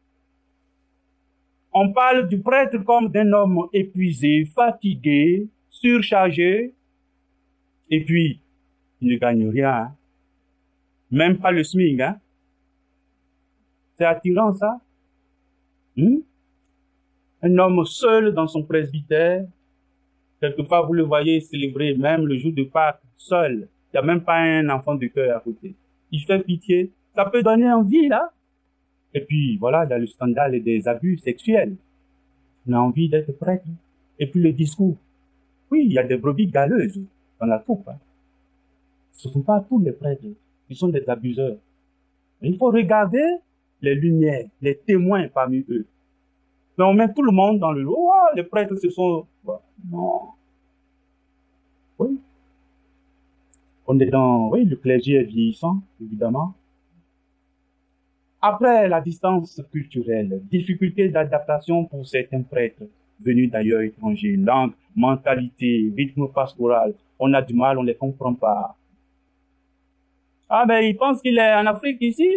On parle du prêtre comme d'un homme épuisé, fatigué, surchargé, et puis, il ne gagne rien, hein. Même pas le SMIC, hein. C'est attirant, ça. Hmm? Un homme seul dans son presbytère, quelquefois vous le voyez célébrer même le jour de Pâques, seul. Il n'y a même pas un enfant de cœur à côté. Il fait pitié. Ça peut donner envie, là. Et puis, voilà, il y a le scandale des abus sexuels. On a envie d'être prêtre. Et puis le discours. Oui, il y a des brebis galeuses dans la troupe. Hein. Ce ne sont pas tous les prêtres. Ils sont des abuseurs. Il faut regarder les lumières, les témoins parmi eux. Mais on met tout le monde dans le lot. Oh, les prêtres, ce sont... Non. Oui. On est dans... Oui, le clergé est vieillissant, évidemment. Après la distance culturelle, difficulté d'adaptation pour certains prêtres venus d'ailleurs étrangers, langue, mentalité, rythme pastoral, on a du mal, on ne les comprend pas. Ah ben, il pense qu'il est en Afrique ici.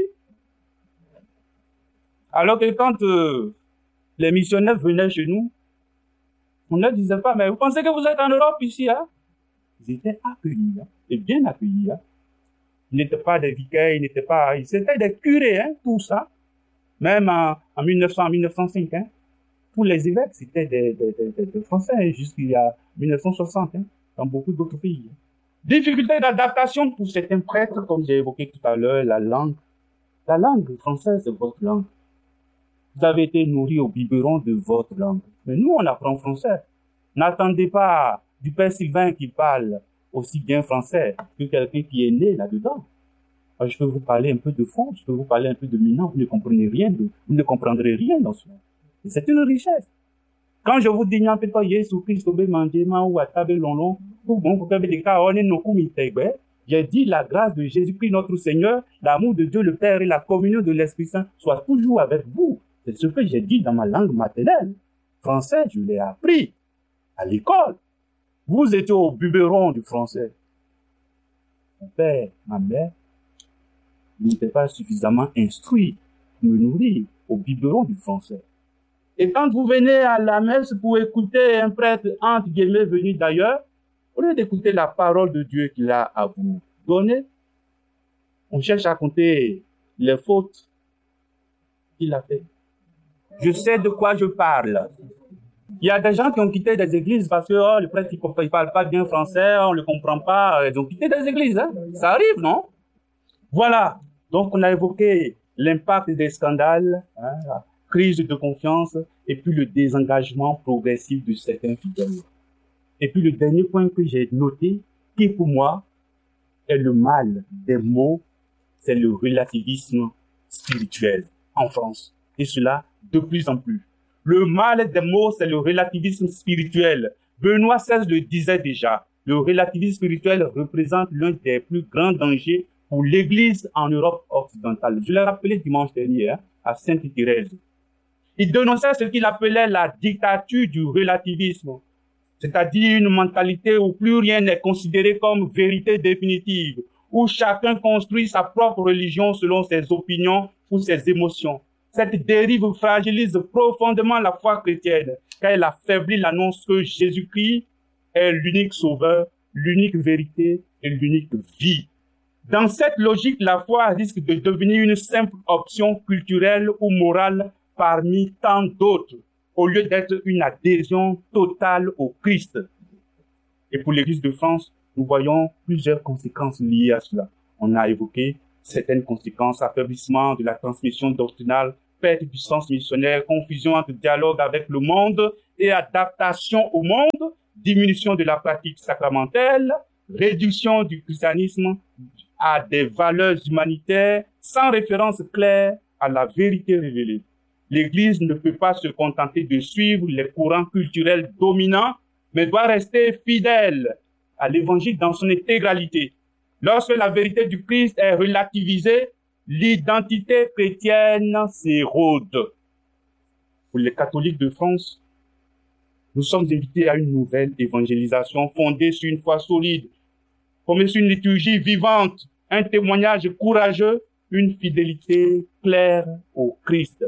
Alors que quand euh, les missionnaires venaient chez nous, on ne leur disait pas, mais vous pensez que vous êtes en Europe ici, hein? Ils étaient accueillis, hein, et bien accueillis, hein. Ils n'étaient pas des vicaires, ils n'étaient pas, ils étaient des curés, hein, tout ça. Même en, en mille neuf cents, en mille neuf cent cinq, hein. Tous les évêques, c'était des, des, des, des Français, hein, jusqu'il y a mille neuf cent soixante, hein, dans beaucoup d'autres pays. Hein. Difficulté d'adaptation pour certains prêtres, comme j'ai évoqué tout à l'heure, la langue. La langue française, c'est votre langue. Vous avez été nourris au biberon de votre langue. Mais nous, on apprend français. N'attendez pas du père Sylvain qui parle aussi bien français que quelqu'un qui est né là-dedans. Je peux vous parler un peu de fond, je peux vous parler un peu de minant, vous ne comprenez rien, de, vous ne comprendrez rien dans ce monde. C'est une richesse. Quand je vous dis, n'en faites pas Jésus Christ, ou à table longlong, j'ai dit la grâce de Jésus-Christ notre Seigneur, l'amour de Dieu le Père et la communion de l'Esprit Saint soient toujours avec vous. C'est ce que j'ai dit dans ma langue maternelle. Français, je l'ai appris à l'école. Vous étiez au biberon du français. Mon père, ma mère, n'étaient pas suffisamment instruits pour me nourrir au biberon du français. Et quand vous venez à la messe pour écouter un prêtre, entre guillemets, venu d'ailleurs, au lieu d'écouter la parole de Dieu qu'il a à vous donner, on cherche à compter les fautes qu'il a faites. Je sais de quoi je parle. Il y a des gens qui ont quitté des églises parce que oh, le prêtre il ne parle pas bien français, on ne le comprend pas. Ils ont quitté des églises. Hein? Ça arrive, non? Voilà. Donc, on a évoqué l'impact des scandales, hein, la crise de confiance et puis le désengagement progressif de certains fidèles. Et puis le dernier point que j'ai noté, qui pour moi est le mal des mots, c'est le relativisme spirituel en France. Et cela de plus en plus. Le mal des mots, c'est le relativisme spirituel. Benoît seize le disait déjà. Le relativisme spirituel représente l'un des plus grands dangers pour l'Église en Europe occidentale. Je l'ai rappelé dimanche dernier hein, à Sainte-Thérèse. Il dénonçait ce qu'il appelait la dictature du relativisme, c'est-à-dire une mentalité où plus rien n'est considéré comme vérité définitive, où chacun construit sa propre religion selon ses opinions ou ses émotions. Cette dérive fragilise profondément la foi chrétienne, car elle affaiblit l'annonce que Jésus-Christ est l'unique sauveur, l'unique vérité et l'unique vie. Dans cette logique, la foi risque de devenir une simple option culturelle ou morale parmi tant d'autres, au lieu d'être une adhésion totale au Christ. Et pour l'Église de France, nous voyons plusieurs conséquences liées à cela. On a évoqué certaines conséquences, affaiblissement de la transmission doctrinale, perte du sens missionnaire, confusion entre dialogue avec le monde et adaptation au monde, diminution de la pratique sacramentelle, réduction du christianisme à des valeurs humanitaires sans référence claire à la vérité révélée. L'Église ne peut pas se contenter de suivre les courants culturels dominants, mais doit rester fidèle à l'Évangile dans son intégralité. Lorsque la vérité du Christ est relativisée, l'identité chrétienne s'érode. Pour les catholiques de France, nous sommes invités à une nouvelle évangélisation fondée sur une foi solide, fondée sur une liturgie vivante, un témoignage courageux, une fidélité claire au Christ.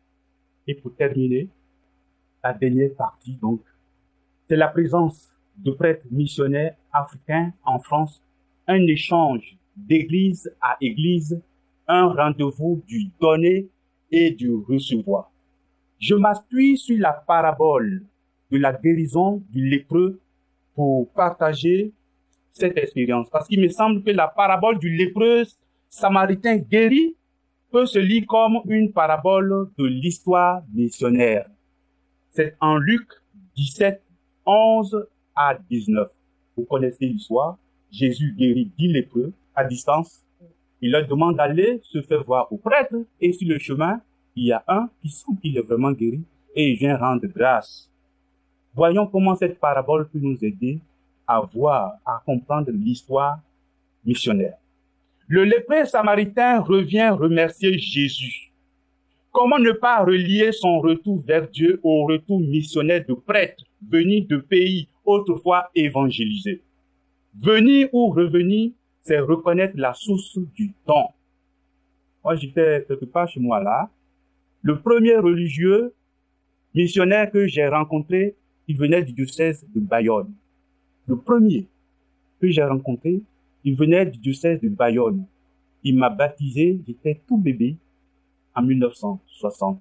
Et pour terminer, la dernière partie, donc, c'est la présence de prêtres missionnaires africains en France, un échange d'église à église, un rendez-vous du donner et du recevoir. Je m'appuie sur la parabole de la guérison du lépreux pour partager cette expérience. Parce qu'il me semble que la parabole du lépreux samaritain guéri peut se lire comme une parabole de l'histoire missionnaire. C'est en Luc dix-sept, onze à dix-neuf. Vous connaissez l'histoire. Jésus guérit dix lépreux à distance. Il leur demande d'aller se faire voir au prêtre. Et sur le chemin, il y a un qui sent qu'il est vraiment guéri et il vient rendre grâce. Voyons comment cette parabole peut nous aider à voir, à comprendre l'histoire missionnaire. Le lépreux samaritain revient remercier Jésus. Comment ne pas relier son retour vers Dieu au retour missionnaire de prêtres venus de pays autrefois évangélisés? Venir ou revenir, c'est reconnaître la source du don. Moi, j'étais quelque part chez moi là. Le premier religieux missionnaire que j'ai rencontré, il venait du diocèse de Bayonne. Le premier que j'ai rencontré, il venait du diocèse de Bayonne. Il m'a baptisé, j'étais tout bébé, en mille neuf cent soixante-quinze.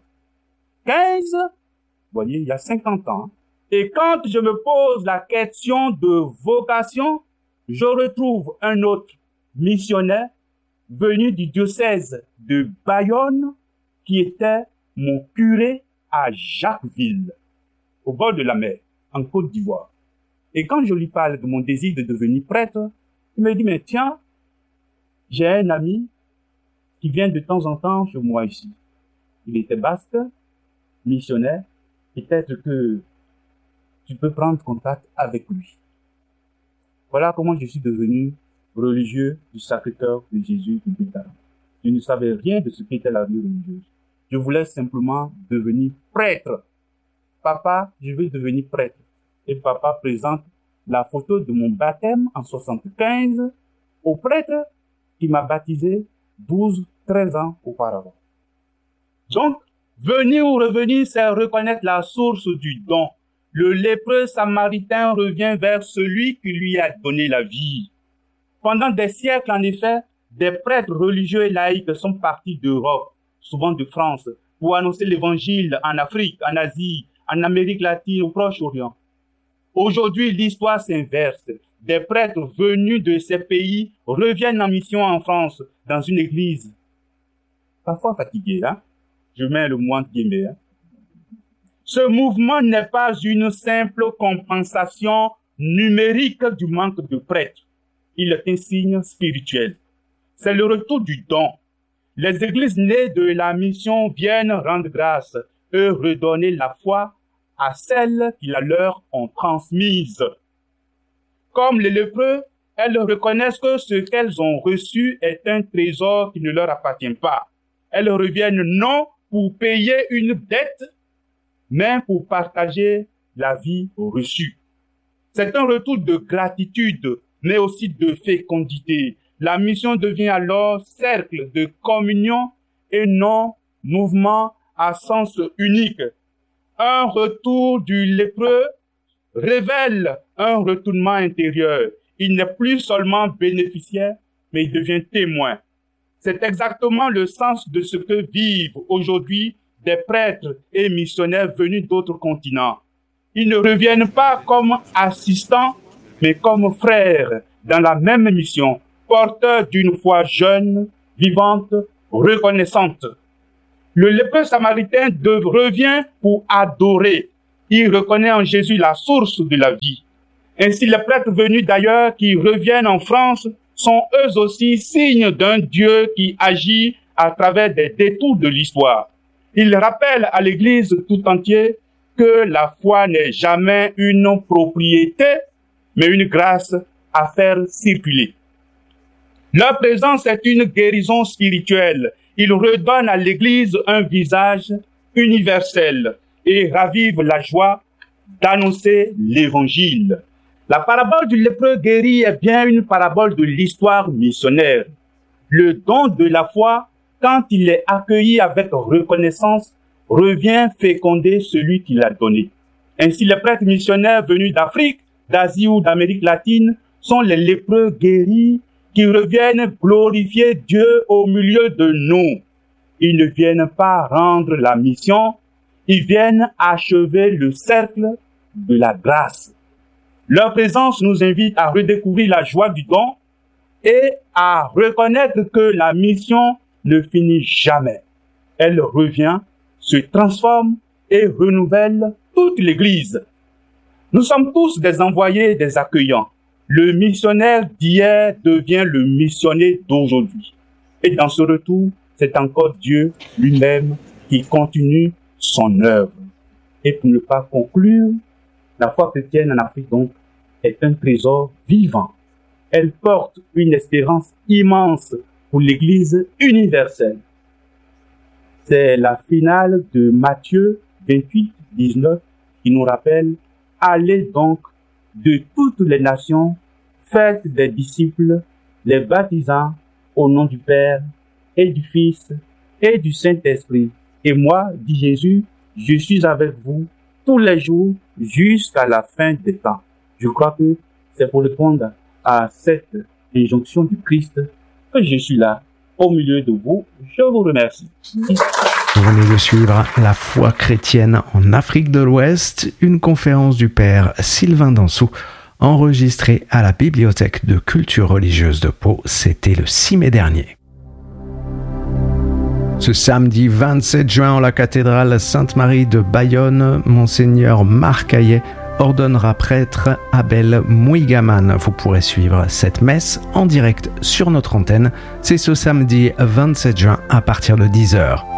Vous voyez, il y a cinquante ans. Et quand je me pose la question de vocation, je retrouve un autre missionnaire venu du diocèse de Bayonne qui était mon curé à Jacquesville, au bord de la mer, en Côte d'Ivoire. Et quand je lui parle de mon désir de devenir prêtre, il me dit, mais tiens, j'ai un ami qui vient de temps en temps chez moi ici. Il était basque, missionnaire. Peut-être que tu peux prendre contact avec lui. Voilà comment je suis devenu religieux du Sacré-Cœur de Jésus de Béthanie. Je ne savais rien de ce qu'était la vie religieuse. Je voulais simplement devenir prêtre. Papa, je veux devenir prêtre. Et papa présente la photo de mon baptême en soixante-quinze au prêtre qui m'a baptisé douze, treize ans auparavant. Donc, venir ou revenir, c'est reconnaître la source du don. Le lépreux samaritain revient vers celui qui lui a donné la vie. Pendant des siècles, en effet, des prêtres religieux et laïcs sont partis d'Europe, souvent de France, pour annoncer l'évangile en Afrique, en Asie, en Amérique latine, au Proche-Orient. Aujourd'hui, l'histoire s'inverse. Des prêtres venus de ces pays reviennent en mission en France, dans une église. Parfois fatigués, hein? Je mets le mot entre guillemets, hein? Ce mouvement n'est pas une simple compensation numérique du manque de prêtres. Il est un signe spirituel. C'est le retour du don. Les églises nées de la mission viennent rendre grâce et redonner la foi à celles qui la leur ont transmise. Comme les lépreux, elles reconnaissent que ce qu'elles ont reçu est un trésor qui ne leur appartient pas. Elles reviennent non pour payer une dette, mais pour partager la vie reçue. C'est un retour de gratitude, mais aussi de fécondité. La mission devient alors cercle de communion et non mouvement à sens unique. Un retour du lépreux révèle un retournement intérieur. Il n'est plus seulement bénéficiaire, mais il devient témoin. C'est exactement le sens de ce que vivent aujourd'hui des prêtres et missionnaires venus d'autres continents. Ils ne reviennent pas comme assistants, mais comme frères, dans la même mission, porteur d'une foi jeune, vivante, reconnaissante. Le lépreux samaritain de, revient pour adorer. Il reconnaît en Jésus la source de la vie. Ainsi, les prêtres venus d'ailleurs qui reviennent en France sont eux aussi signes d'un Dieu qui agit à travers des détours de l'histoire. Ils rappellent à l'Église tout entière que la foi n'est jamais une propriété, mais une grâce à faire circuler. Leur présence est une guérison spirituelle. Ils redonnent à l'Église un visage universel et ravivent la joie d'annoncer l'Évangile. La parabole du lépreux guéri est bien une parabole de l'histoire missionnaire. Le don de la foi, quand il est accueilli avec reconnaissance, revient féconder celui qui l'a donné. Ainsi, les prêtres missionnaires venus d'Afrique, d'Asie ou d'Amérique latine sont les lépreux guéris qui reviennent glorifier Dieu au milieu de nous. Ils ne viennent pas rendre la mission, ils viennent achever le cercle de la grâce. Leur présence nous invite à redécouvrir la joie du don et à reconnaître que la mission ne finit jamais. Elle revient, se transforme et renouvelle toute l'Église. Nous sommes tous des envoyés, des accueillants. Le missionnaire d'hier devient le missionnaire d'aujourd'hui. Et dans ce retour, c'est encore Dieu lui-même qui continue son œuvre. Et pour ne pas conclure, la foi chrétienne en Afrique, donc, est un trésor vivant. Elle porte une espérance immense pour l'Église universelle. C'est la finale de Matthieu vingt-huit, dix-neuf qui nous rappelle « Allez donc de toutes les nations, faites des disciples, les baptisant au nom du Père et du Fils et du Saint-Esprit. Et moi, dit Jésus, je suis avec vous tous les jours jusqu'à la fin des temps. » Je crois que c'est pour répondre à cette injonction du Christ que je suis là, au milieu de vous. Je vous remercie. Vous venez de suivre La foi chrétienne en Afrique de l'Ouest, une conférence du père Sylvain Dansou, enregistrée à la Bibliothèque de culture religieuse de Pau. C'était le six mai dernier. Ce samedi vingt-sept juin, en la cathédrale Sainte-Marie de Bayonne, Monseigneur Marc Hayet ordonnera prêtre Abel Mouigaman. Vous pourrez suivre cette messe en direct sur notre antenne. C'est ce samedi vingt-sept juin à partir de dix heures.